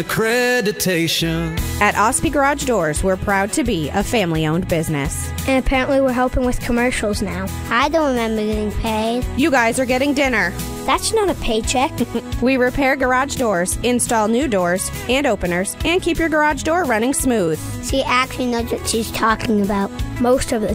Accreditation. At Ospey Garage Doors, we're proud to be a family-owned business. And apparently we're helping with commercials now. I don't remember getting paid. You guys are getting dinner. That's not a paycheck. We repair garage doors, install new doors and openers, and keep your garage door running smooth. She actually knows what she's talking about. Most of the